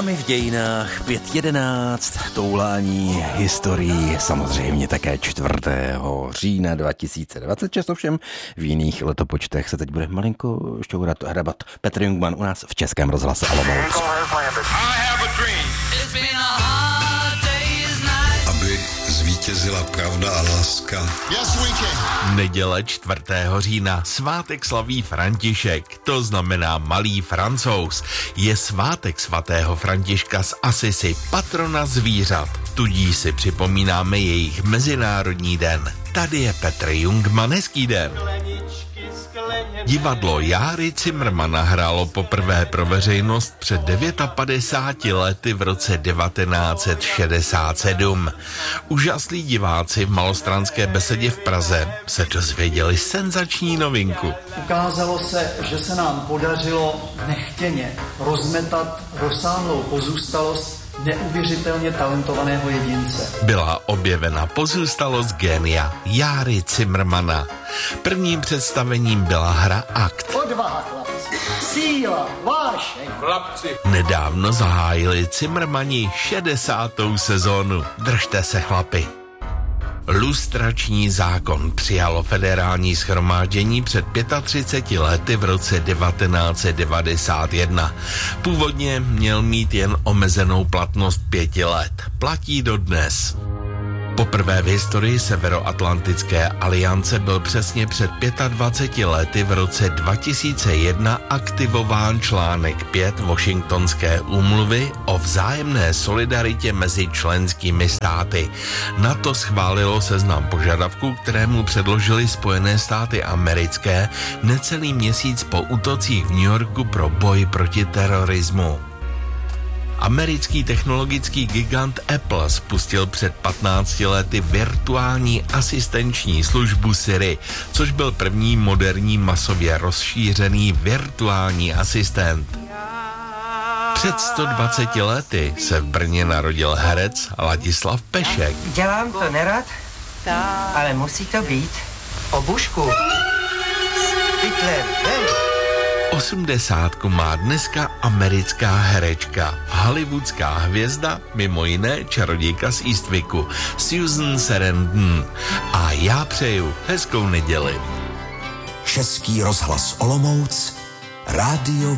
Dámy v dějinách 5.11, toulání historií, samozřejmě také 4. října 2026, ovšem v jiných letopočtech se teď bude malinko šťourat, hrabat Petr Jungmann u nás v Českém rozhlase Olomouc. Aby zvítězila pravda a láska. Neděle 4. října svátek slaví František, to znamená malý Francouz. Je svátek svatého Františka z Asisi, patrona zvířat. Tudíž si připomínáme jejich mezinárodní den. Tady je Petr Jungmann, hezký den. Divadlo Járy Cimrmana hrálo poprvé pro veřejnost před 59 lety v roce 1967. Úžaslí diváci v Malostranské besedě v Praze se dozvěděli senzační novinku. Ukázalo se, že se nám podařilo nechtěně rozmetat rozsáhlou pozůstalost neuvěřitelně talentovaného jedince. Byla objevena pozůstalost génia Járy Cimrmana. Prvním představením byla hra Akt. Odvaha, chlapci, síla, vášeň. Chlapci. Nedávno zahájili Cimrmani 60. sezónu. Držte se, chlapi. Lustrační zákon přijalo federální shromáždění před 35 lety v roce 1991. Původně měl mít jen omezenou platnost 5 let. Platí dodnes. Poprvé v historii Severoatlantické aliance byl přesně před 25 lety v roce 2001 aktivován článek 5 Washingtonské úmluvy o vzájemné solidaritě mezi členskými státy. NATO schválilo seznam požadavků, kterému předložili Spojené státy americké necelý měsíc po útocích v New Yorku pro boj proti terorismu. Americký technologický gigant Apple spustil před 15 lety virtuální asistenční službu Siri, což byl první moderní masově rozšířený virtuální asistent. Před 120 lety se v Brně narodil herec Ladislav Pešek. Dělám to nerad, ale musí to být o bušku. Pytlem, hej! 80 má dneska americká herečka, hollywoodská hvězda, mimo jiné čarodějka z Eastwicku, Susan Sarandon. A já přeju hezkou neděli. Český rozhlas Olomouc, rádio